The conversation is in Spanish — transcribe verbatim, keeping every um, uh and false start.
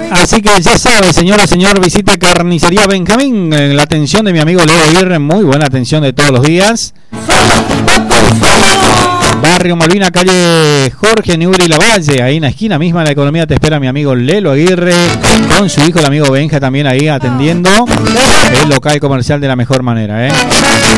Así que ya sabe, señora, señor, visita Carnicería Benjamín, en la atención de mi amigo Leo Aguirre, muy buena atención de todos los días. Barrio Malvina, calle Jorge Neuri Lavalle, ahí en la esquina misma de la economía te espera mi amigo Lelo Aguirre, con su hijo el amigo Benja también ahí atendiendo el local comercial de la mejor manera, ¿eh?